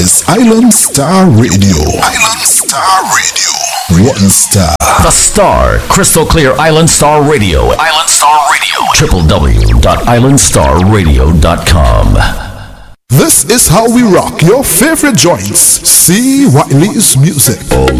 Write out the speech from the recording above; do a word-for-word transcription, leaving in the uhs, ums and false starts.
is Island Star Radio. Island Star Radio. One star. The Star. Crystal clear Island Star Radio. Island Star Radio. w w w dot island star radio dot com. This is how we rock your favorite joints. C. Wiley's music.